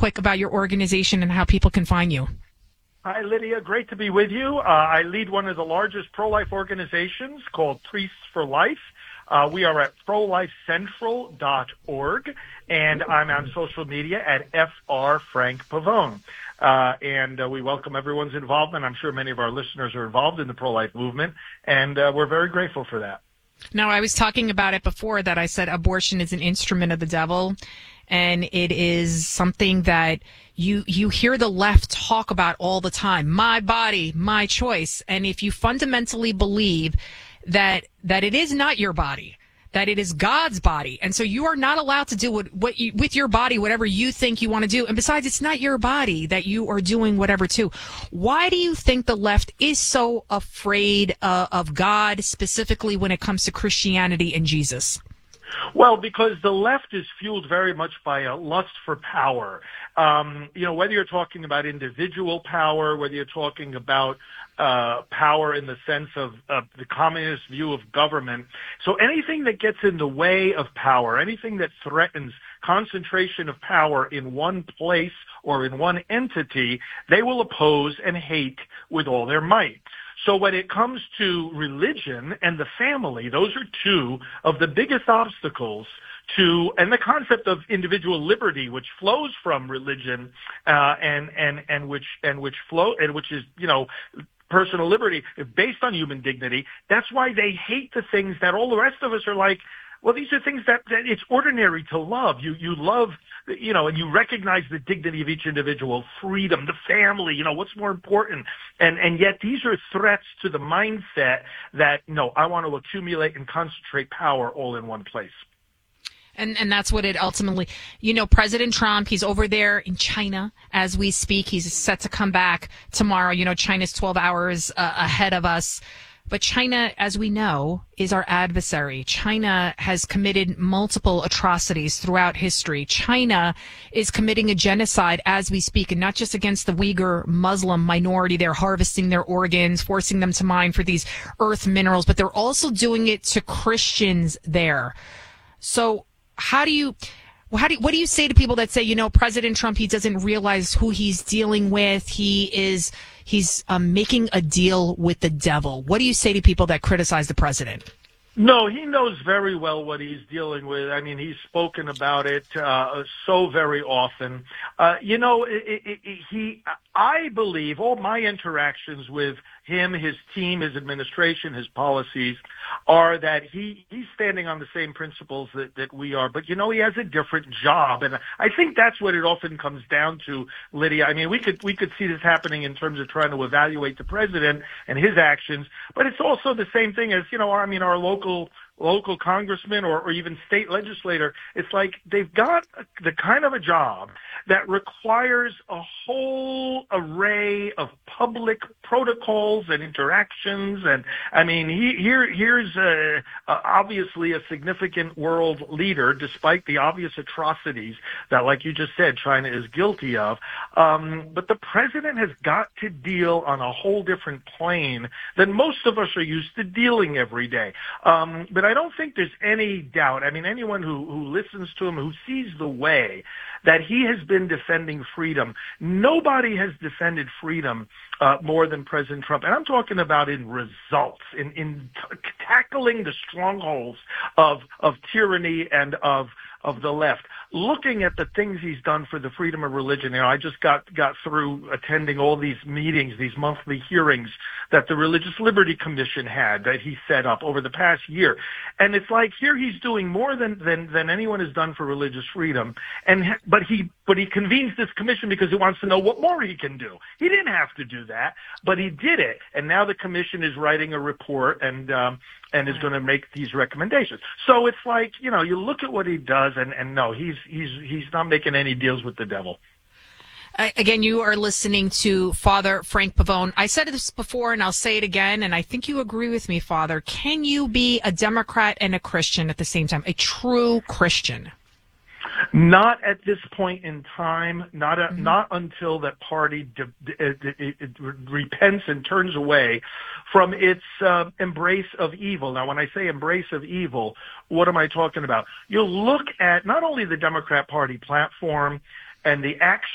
quick about your organization and how people can find you. Hi, Lydia. Great to be with you. I lead one of the largest pro-life organizations called Priests for Life. We are at prolifecentral.org, and I'm on social media at FR Frank Pavone. And we welcome everyone's involvement. I'm sure many of our listeners are involved in the pro-life movement, and we're very grateful for that. Now, I was talking about it before that I said abortion is an instrument of the devil, and it is something that you hear the left talk about all the time. My body, my choice. And if you fundamentally believe that it is not your body, that it is God's body, and so you are not allowed to do with your body whatever you think you want to do. And besides, it's not your body that you are doing whatever to. Why do you think the left is so afraid of God, specifically when it comes to Christianity and Jesus? Well, because the left is fueled very much by a lust for power. Whether you're talking about individual power, whether you're talking about power in the sense of the communist view of government. So anything that gets in the way of power, anything that threatens concentration of power in one place or in one entity, they will oppose and hate with all their might. So when it comes to religion and the family, those are two of the biggest obstacles and the concept of individual liberty, which flows from religion, which is, personal liberty based on human dignity. That's why they hate the things that all the rest of us are like, well, these are things that it's ordinary to love. You love, and you recognize the dignity of each individual, freedom, the family, what's more important. And yet these are threats to the mindset that, no, I want to accumulate and concentrate power all in one place. And that's what it ultimately, President Trump, he's over there in China as we speak. He's set to come back tomorrow. China's 12 hours ahead of us. But China, as we know, is our adversary. China has committed multiple atrocities throughout history. China is committing a genocide as we speak, and not just against the Uyghur Muslim minority. They're harvesting their organs, forcing them to mine for these earth minerals, but they're also doing it to Christians there. So what do you say to people that say, President Trump, he doesn't realize who he's dealing with. He's making a deal with the devil. What do you say to people that criticize the president? No, he knows very well what he's dealing with. I mean, he's spoken about it so very often. I believe all my interactions with him, his team, his administration, his policies are that he's standing on the same principles that we are. But, he has a different job. And I think that's what it often comes down to, Lydia. I mean, we could see this happening in terms of trying to evaluate the president and his actions. But it's also the same thing as, our local congressman or even state legislator. It's like they've got the kind of a job that requires a whole array of public protocols and interactions. And I mean, here's obviously a significant world leader, despite the obvious atrocities that, like you just said, China is guilty of. But the president has got to deal on a whole different plane than most of us are used to dealing every day. But I don't think there's any doubt. I mean, anyone who listens to him, who sees the way that he has been defending freedom, nobody has defended freedom more than President Trump. And I'm talking about in results, in tackling the strongholds of tyranny and of the left. Looking at the things he's done for the freedom of religion. I just got through attending all these meetings, these monthly hearings that the Religious Liberty Commission had that he set up over the past year. And it's like here he's doing more than anyone has done for religious freedom. But he convenes this commission because he wants to know what more he can do. He didn't have to do that, but he did it. And now the commission is writing a report and is going to make these recommendations. So it's like, you look at what he does and no, he's not making any deals with the devil. Again, you are listening to Father Frank Pavone. I said this before and I'll say it again, and I think you agree with me, Father. Can you be a Democrat and a Christian at the same time, a true Christian? Not at this point in time, not until that party it repents and turns away from its embrace of evil. Now, when I say embrace of evil, what am I talking about? You'll look at not only the Democrat Party platform and the action